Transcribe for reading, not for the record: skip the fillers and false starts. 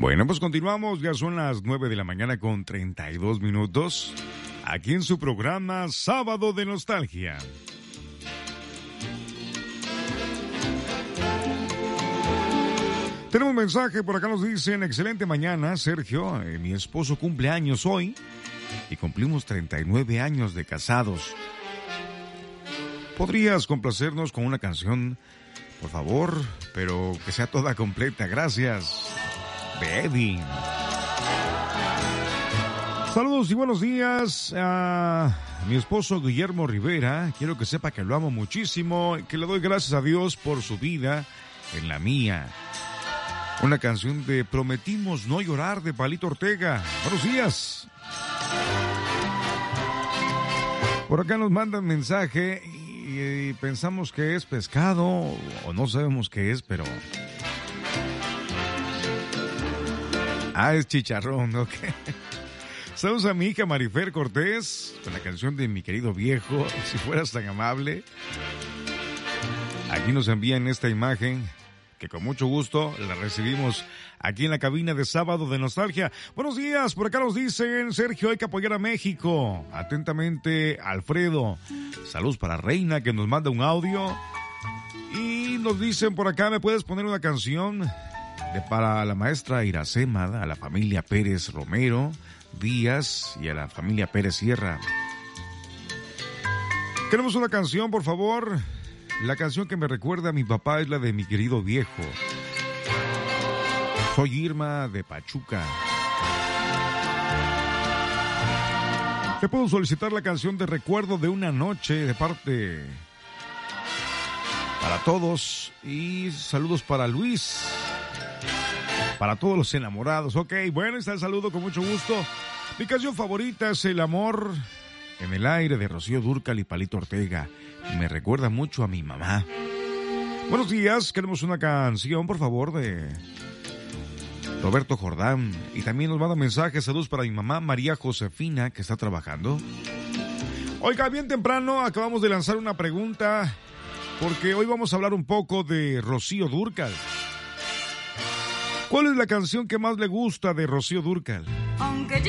Bueno, pues continuamos, ya son las 9 de la mañana con 32 minutos, aquí en su programa Sábado de Nostalgia. Tenemos un mensaje, por acá nos dicen, excelente mañana, Sergio, mi esposo cumple años hoy y cumplimos 39 años de casados. ¿Podrías complacernos con una canción, por favor? Pero que sea toda completa, gracias. Baby. Saludos y buenos días a mi esposo Guillermo Rivera. Quiero que sepa que lo amo muchísimo, que le doy gracias a Dios por su vida en la mía. Una canción de Prometimos No Llorar de Palito Ortega. Buenos días. Por acá nos mandan mensaje y pensamos que es pescado o no sabemos qué es, pero... es chicharrón, ok. Saludos a mi hija Marifer Cortés con la canción de Mi Querido Viejo, si fueras tan amable. Aquí nos envían esta imagen que con mucho gusto la recibimos aquí en la cabina de Sábado de Nostalgia. Buenos días, por acá nos dicen, Sergio, hay que apoyar a México. Atentamente, Alfredo. Saludos para Reina, que nos manda un audio. Y nos dicen por acá, ¿me puedes poner una canción para la maestra Iracema, a la familia Pérez Romero Díaz y a la familia Pérez Sierra? Queremos una canción, por favor. La canción que me recuerda a mi papá es la de Mi Querido Viejo. Soy Irma de Pachuca. Te puedo solicitar la canción de Recuerdo de una Noche de parte para todos y saludos para Luis. Para todos los enamorados. Ok, bueno, está el saludo con mucho gusto. Mi canción favorita es El Amor en el Aire de Rocío Dúrcal y Palito Ortega. Me recuerda mucho a mi mamá. Buenos días, queremos una canción, por favor, de Roberto Jordán. Y también nos manda mensajes, saludos para mi mamá María Josefina, que está trabajando. Oiga, bien temprano acabamos de lanzar una pregunta, porque hoy vamos a hablar un poco de Rocío Dúrcal. ¿Cuál es la canción que más le gusta de Rocío Dúrcal?